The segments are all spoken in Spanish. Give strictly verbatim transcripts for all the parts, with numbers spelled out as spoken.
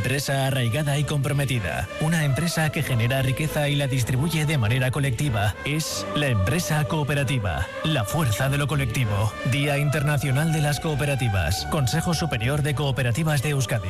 empresa arraigada y comprometida. Una empresa que genera riqueza y la distribuye de manera colectiva. Es la empresa cooperativa. La fuerza de lo colectivo. Día Internacional de las Cooperativas. Consejo Superior de Cooperativas de Euskadi.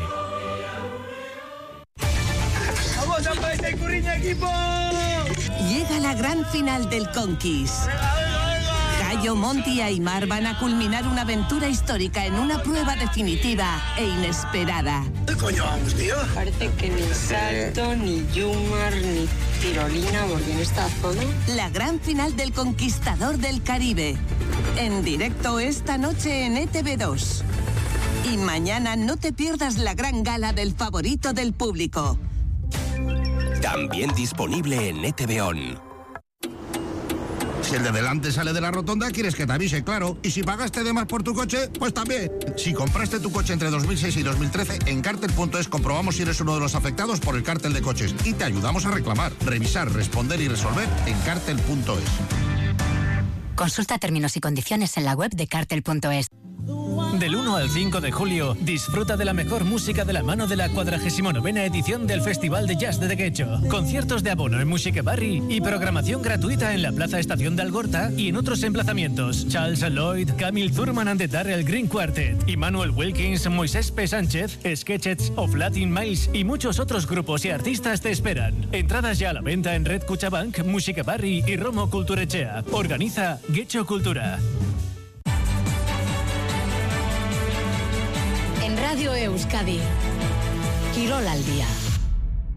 ¡Vamos a Paisa y Curriña, equipo! Llega la gran final del Conquist. Cayo, Monti y Aimar van a culminar una aventura histórica en una prueba definitiva e inesperada. ¿Qué coño vamos, tío? Parece que ni salto, ni yumar, ni tirolina, porque en esta zona... La gran final del Conquistador del Caribe. En directo esta noche en E T V dos. Y mañana no te pierdas la gran gala del favorito del público. También disponible en E T V On. Si el de delante sale de la rotonda, quieres que te avise, claro. Y si pagaste de más por tu coche, pues también. Si compraste tu coche entre dos mil seis y dos mil trece, en Cartel punto es comprobamos si eres uno de los afectados por el cártel de coches y te ayudamos a reclamar, revisar, responder y resolver en Cartel punto es. Consulta términos y condiciones en la web de Cartel punto es. Del uno al cinco de julio, disfruta de la mejor música de la mano de la cuadragésima novena edición del Festival de Jazz de Dequecho. Conciertos de abono en Musiquebarri y programación gratuita en la Plaza Estación de Algorta y en otros emplazamientos. Charles Lloyd, Camille Thurman and the Darrell Green Quartet, Emmanuel Wilkins, Moisés P. Sánchez, Sketchets of Latin Miles y muchos otros grupos y artistas te esperan. Entradas ya a la venta en Red Cuchabank, Musiquebarri y Romo Culturechea. Organiza Getxo Cultura. En Radio Euskadi, Quirol al día.